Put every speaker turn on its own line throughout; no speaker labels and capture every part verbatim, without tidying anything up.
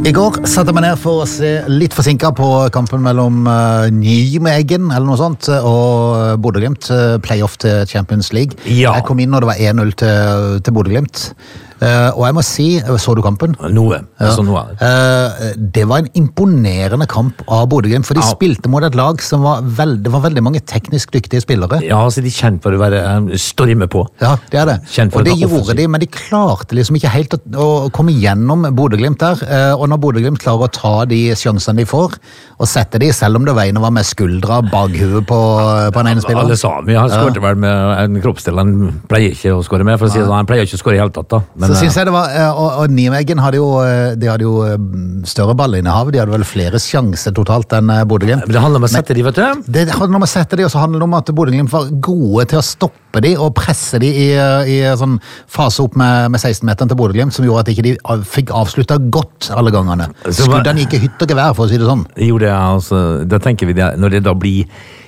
I går satte jeg meg ned for å se litt forsinket på kampen mellom uh, Nijmegen eller noe sånt, og Bodø-Glimt, uh, playoff til Champions League.
Ja.
Jeg kom inn når det var en null til, til Bodø-Glimt. Uh, og jeg må si, så du kampen?
Noe,
Ja.
altså noe.
Uh, det var en imponerende kamp av Bodø-Glimt, for de
Ja.
spilte mot et lag som var veld, det var veldig mange teknisk dyktige spillere.
Ja, altså de kjent for å være um, storme på.
Ja, det er det.
Kjent for
Og det
å ta
gjorde
offensiv.
de, men de klarte liksom ikke helt å, å komme gjennom Bodø-Glimt der. Eh, Og når Bodø-Glimt klarer å ta de sjansene de får, og sette de, selv om det var ene var med skuldra bak huet på, på den ene spilleren.
Alle Sami har skåret vel med en kroppsdel han pleier ikke å skåre med, for å si det sånn. Han pleier ikke å skåre i hele tatt da. Men,
Så synes jeg det var, eh, og, og Nijmegen hadde jo, eh, de hadde jo eh, større ballinnehav, de hadde vel flere sjanser totalt enn eh, Bodø-Glimt.
men det handler om å sette de, vet du.
Det handler om å sette de, og så handler det om at Bodø-Glimt var gode til å stoppe de og presse de i, i sånn fase opp med, med seksten-meteren til Bodø-Glimt, som gjorde at ikke de av- fikk avsluttet godt alle gangene.
Så hva-
Skuddene gikk i hytt og gevær, for å si det sånn.
Jo, det er altså, da tenker vi det, når det da blir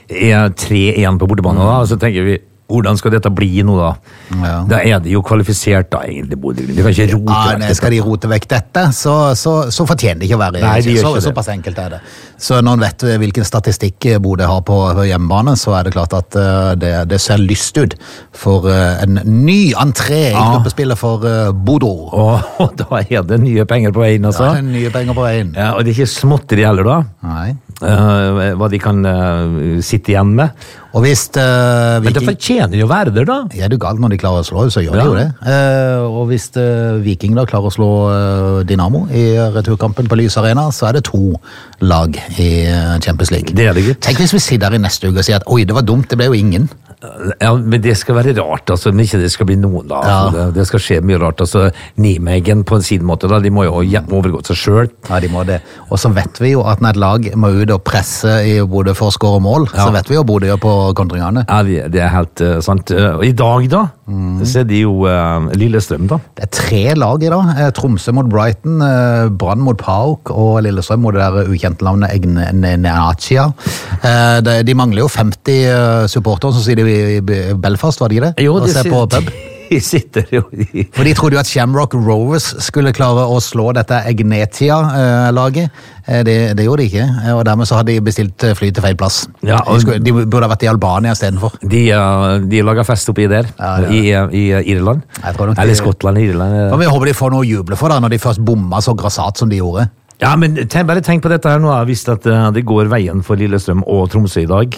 tre én på bortebane da, så tenker vi, hvordan skal dette bli nå da?
Ja.
Da er det jo kvalifisert da, egentlig, Bodø-Glimt. De kan ikke rote
Ja,
vekk
nei,
dette.
skal de rote vekk dette, så, så, så fortjener de ikke å være
Nei, de gjør
så,
ikke det.
såpass enkelt er det. Så når man vet hvilken statistikk Bodø har på hjemmebane, så er det klart at uh, det, det ser lyst ut for uh, en ny entré i
Ja.
gruppespillet for uh, Bodø.
Og, og da er det nye penger på veien, altså.
Ja, det er nye penger på veien.
Ja, og det er ikke småtteri heller da,
Nei.
eh, hva de kan eh, sitte igjen med.
Og hvis uh,
Men det
Viking...
fortjener jo å være der da.
Ja, det er galt når de klarer å slå, så gjør de
Ja.
jo det. Eh, og hvis uh, Viking da klarer å slå uh, Dynamo i returkampen på Lys Arena, så er det to lag i uh, Champions League.
Det er det, gutt.
Tenk hvis vi sitter her i neste uke og sier at oi, det var dumt, det ble jo ingen.
Ja, men det skal være rart, altså, men ikke det skal bli noen da.
Ja.
Altså, det, det skal skje mye rart, altså, Nijmegen på sin måte da, de må jo hjem- overgå seg selv.
Ja, de må det. Og så vet vi jo at når et lag må ut og presse i Bodø for å skåre mål,
Ja.
så vet vi jo Bodø gjør på kontringene.
Ja, det, det er helt eh, sant. Eh, Og i dag da, så er det jo uh, Lillestrøm da.
Det er tre lag i dag. Eh, Tromsø mot Brighton, eh, Brann mot PAOK og Lillestrøm mot det der ukjente navnet Egneatia. Eh, det- de mangler jo femti eh, supportere, så sier de i i Belfast, var det ikke det?
Jo,
Og
de
se på pub.
de sitter jo i...
For de trodde jo at Shamrock Rovers skulle klare å slå dette Egnetia-laget. Det, det gjorde de ikke, og dermed så hadde de bestilt fly til feil plass.
Ja, og-
de, skulle, de burde ha vært i Albania i stedet for.
De, uh, de lager fest oppi der,
Ja, det er
i, uh, i uh, Irland.
Jeg tror nok de-
Eller Skottland, Irland. uh.
Og vi håper de får noe å juble for da, når de først bomma så grassat som de gjorde.
Ja, men tenk, bare tenk på dette her nå, jeg har visst at uh, det går veien for Lillestrøm og Tromsø i dag.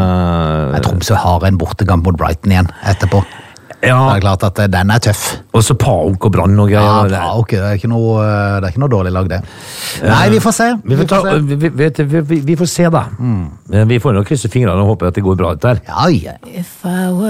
Uh,
Jeg Tromsø har en bortekamp mot Brighton igjen etterpå. Det
ja,
er klart at eh, den er tøff.
og så PAOK og Brann og
Ja,
greier.
bra, ok, det er ikke noe, eh, det er ikke noe dårlig lag det. Nei, vi får se.
Vi får, ta, vi, vi, vet du, vi, vi, vi får se da. Men Vi får nok krysse fingrene og håpe at det går bra dette her.
Ja, ja.
If I were